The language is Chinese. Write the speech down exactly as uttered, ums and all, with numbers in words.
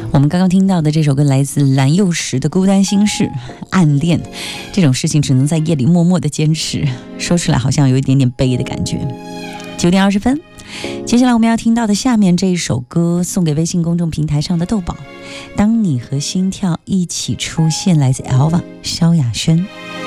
我们刚刚听到的这首歌来自蓝又时的《孤单心事》，暗恋这种事情只能在夜里默默的坚持，说出来好像有一点点悲的感觉。九点二十分，接下来我们要听到的下面这一首歌，送给微信公众平台上的豆宝。当你和心跳一起出现，来自 Elva 萧亚轩。